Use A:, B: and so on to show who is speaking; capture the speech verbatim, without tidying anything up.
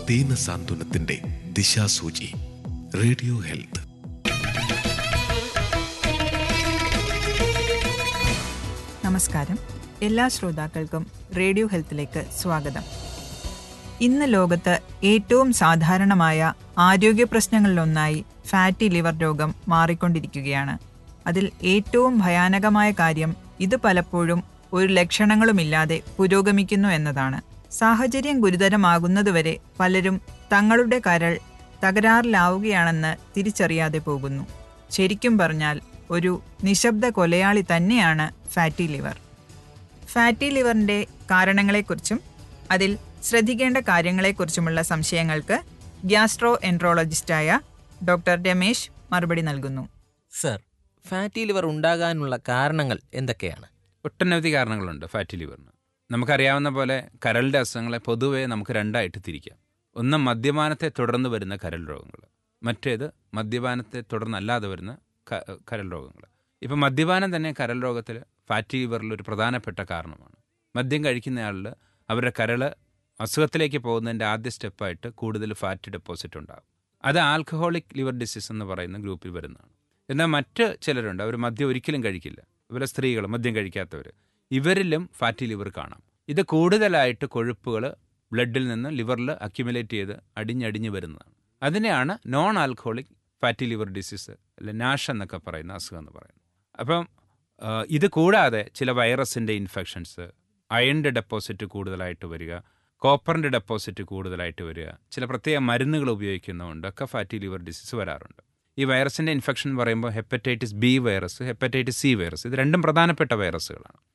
A: ദീനസാന്ത്വനത്തിന്റെ ദിശാസൂചി. Radio health.
B: നമസ്കാരം. എല്ലാ ശ്രോതാക്കൾക്കും റേഡിയോ ഹെൽത്തിലേക്ക് സ്വാഗതം. ഇന്ന് ലോകത്ത് ഏറ്റവും സാധാരണമായ ആരോഗ്യ പ്രശ്നങ്ങളിലൊന്നായി ഫാറ്റി ലിവർ രോഗം മാറിക്കൊണ്ടിരിക്കുകയാണ്. അതിൽ ഏറ്റവും ഭയാനകമായ കാര്യം ഇത് പലപ്പോഴും ഒരു ലക്ഷണങ്ങളുമില്ലാതെ പുരോഗമിക്കുന്നു എന്നതാണ്. സാഹചര്യം ഗുരുതരമാകുന്നതുവരെ പലരും തങ്ങളുടെ കരൾ തകരാറിലാവുകയാണെന്ന് തിരിച്ചറിയാതെ പോകുന്നു. ശരിക്കും പറഞ്ഞാൽ ഒരു നിശബ്ദ കൊലയാളി തന്നെയാണ് ഫാറ്റി ലിവർ. ഫാറ്റി ലിവറിൻ്റെ കാരണങ്ങളെക്കുറിച്ചും അതിൽ ശ്രദ്ധിക്കേണ്ട കാര്യങ്ങളെക്കുറിച്ചുമുള്ള സംശയങ്ങൾക്ക് ഗ്യാസ്ട്രോ എൻട്രോളജിസ്റ്റായ ഡോക്ടർ രമേശ് മറുപടി നൽകുന്നു.
C: സർ, ഫാറ്റി ലിവർ ഉണ്ടാകാനുള്ള കാരണങ്ങൾ എന്തൊക്കെയാണ്?
D: ഒട്ടനവധി കാരണങ്ങളുണ്ട് ഫാറ്റി ലിവറിന്. നമുക്കറിയാവുന്ന പോലെ കരളിൻ്റെ അസുഖങ്ങളെ പൊതുവെ നമുക്ക് രണ്ടായിട്ട് തിരിക്കാം. ഒന്ന് മദ്യപാനത്തെ തുടർന്ന് വരുന്ന കരൾ രോഗങ്ങൾ, മറ്റേത് മദ്യപാനത്തെ തുടർന്നല്ലാതെ വരുന്ന കരൾ രോഗങ്ങൾ. ഇപ്പം മദ്യപാനം തന്നെ കരൾ രോഗത്തിൽ ഫാറ്റി ലിവറിൽ ഒരു പ്രധാനപ്പെട്ട കാരണമാണ്. മദ്യം കഴിക്കുന്നയാളിൽ അവരുടെ കരൾ അസുഖത്തിലേക്ക് പോകുന്നതിൻ്റെ ആദ്യ സ്റ്റെപ്പായിട്ട് കൂടുതൽ ഫാറ്റ് ഡെപ്പോസിറ്റ് ഉണ്ടാകും. അത് ആൽക്കഹോളിക് ലിവർ ഡിസീസ് എന്ന് പറയുന്ന ഗ്രൂപ്പിൽ വരുന്നതാണ്. എന്നാൽ മറ്റ് ചിലരുണ്ട്, അവർ മദ്യം ഒരിക്കലും കഴിക്കില്ല. ഇവരെ സ്ത്രീകൾ, മദ്യം കഴിക്കാത്തവർ, ഇവരിലും ഫാറ്റി ലിവർ കാണാം. ഇത് കൂടുതലായിട്ട് കൊഴുപ്പുകൾ ബ്ലഡിൽ നിന്ന് ലിവറിൽ അക്യുമുലേറ്റ് ചെയ്ത് അടിഞ്ഞടിഞ്ഞ് വരുന്നതാണ്. അതിനെയാണ് non alcoholic fatty liver disease, അല്ലെ നാഷ് എന്നൊക്കെ പറയുന്ന അസുഖം എന്ന് പറയുന്നത്. അപ്പം ഇത് കൂടാതെ ചില വൈറസിൻ്റെ ഇൻഫെക്ഷൻസ്, അയണിൻ്റെ ഡെപ്പോസിറ്റ് കൂടുതലായിട്ട് വരിക, കോപ്പറിൻ്റെ ഡെപ്പോസിറ്റ് കൂടുതലായിട്ട് വരിക, ചില പ്രത്യേക മരുന്നുകൾ ഉപയോഗിക്കുന്നതുകൊണ്ടൊക്കെ ഫാറ്റി ലിവർ ഡിസീസ് വരാറുണ്ട്. ഈ വൈറസിൻ്റെ ഇൻഫെക്ഷൻ പറയുമ്പോൾ hepatitis B virus, hepatitis C virus, ഇത് രണ്ടും പ്രധാനപ്പെട്ട വൈറസുകളാണ്.